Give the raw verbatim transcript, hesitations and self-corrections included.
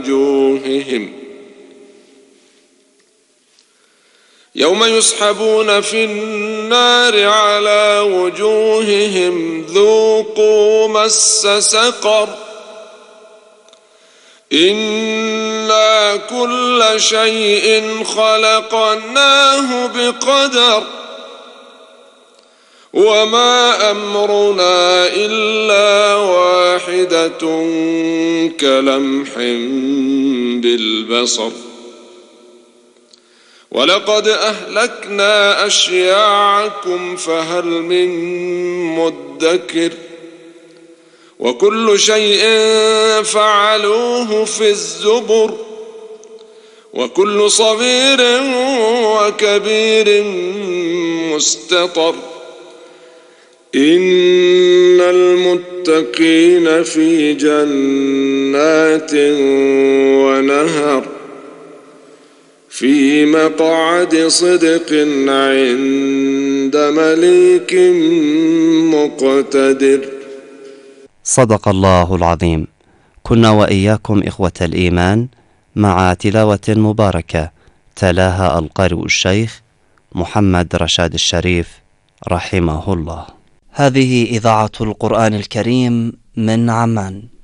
وجوههم يوم يسحبون في النار على وجوههم ذوقوا مس سقر إنا كل شيء خلقناه بقدر وما أمرنا إلا واحدة كلمح بالبصر ولقد أهلكنا أشياعكم فهل من مدكر وكل شيء فعلوه في الزبر وكل صغير وكبير مستطر إن المتقين في جنات ونهر في مقعد صدق عند مليك مقتدر. صدق الله العظيم. كنا وإياكم إخوة الإيمان مع تلاوة مباركة تلاها القارئ الشيخ محمد رشاد الشريف رحمه الله. هذه إذاعة القرآن الكريم من عمان.